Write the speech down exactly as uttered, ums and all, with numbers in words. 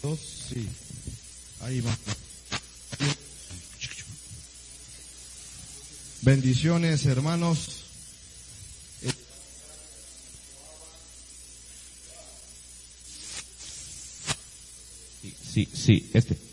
Dos, sí. Ahí va. Bendiciones, hermanos. Sí, sí, sí, este.